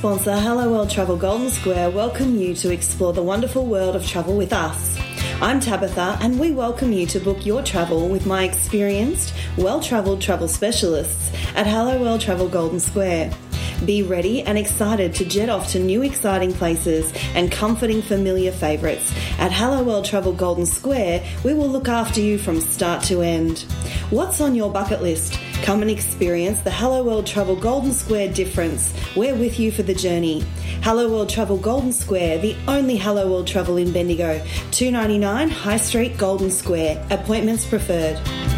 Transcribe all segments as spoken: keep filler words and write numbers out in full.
sponsor, Hello World Travel Golden Square, welcome you to explore the wonderful world of travel with us. I'm Tabitha, and we welcome you to book your travel with my experienced, well-travelled travel specialists at Hello World Travel Golden Square. Be ready and excited to jet off to new exciting places and comforting familiar favourites. At Hello World Travel Golden Square, we will look after you from start to end. What's on your bucket list? Come and experience the Hello World Travel Golden Square difference. We're with you for the journey. Hello World Travel Golden Square, the only Hello World Travel in Bendigo. two ninety-nine High Street, Golden Square. Appointments preferred.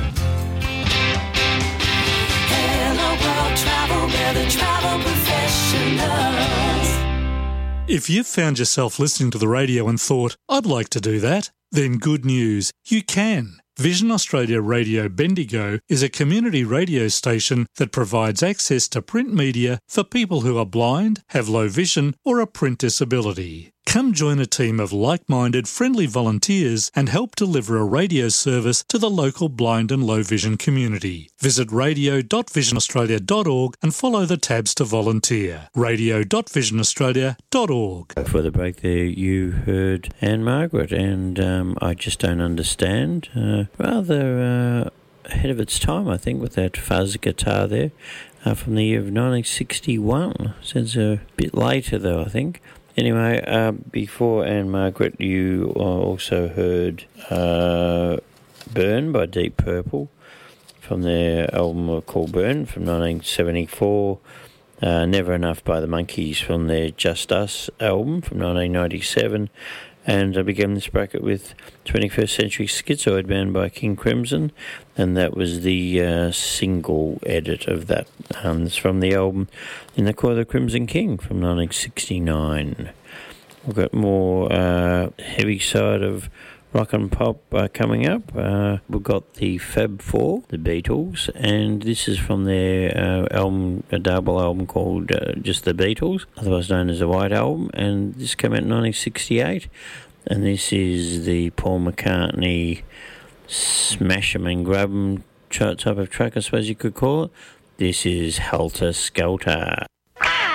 Hello World Travel, we're the travel professionals. If you've found yourself listening to the radio and thought, I'd like to do that, then good news, you can. Vision Australia Radio Bendigo is a community radio station that provides access to print media for people who are blind, have low vision or a print disability. Come join a team of like-minded, friendly volunteers and help deliver a radio service to the local blind and low vision community. Visit radio dot vision australia dot org and follow the tabs to volunteer. radio dot vision australia dot org. For the break there, you heard Anne Margaret, and um, I just don't understand. Uh, rather uh, ahead of its time, I think, with that fuzz guitar there uh, from the year of nineteen sixty-one. Sounds a bit later, though, I think. Anyway, uh, before Anne Margaret, you also heard uh, Burn by Deep Purple from their album called Burn from nineteen seventy-four. Uh, Never Enough by the Monkees from their Just Us album from nineteen ninety-seven. And I began this bracket with twenty-first Century Schizoid Band by King Crimson, and that was the uh, single edit of that. Um, it's from the album In the Coil of the Crimson King from nineteen sixty-nine. We've got more uh, heavy side of rock and pop uh, coming up. Uh, we've got the Fab Four, the Beatles, and this is from their uh, album, a double album called uh, just the Beatles, otherwise known as the White Album, and this came out in nineteen sixty-eight, and this is the Paul McCartney smash 'em and grab 'em type of track, I suppose you could call it. This is Helter Skelter.